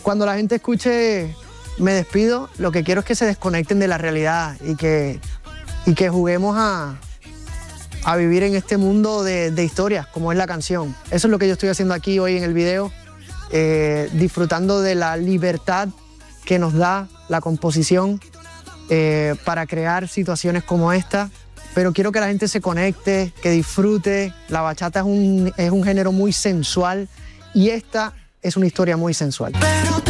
Cuando la gente escuche Me despido, lo que quiero es que se desconecten de la realidad y que juguemos a vivir en este mundo de historias, como es la canción. Eso es lo que yo estoy haciendo aquí hoy en el video, disfrutando de la libertad que nos da la composición para crear situaciones como esta. Pero quiero que la gente se conecte, que disfrute. La bachata es un género muy sensual y esta es una historia muy sensual.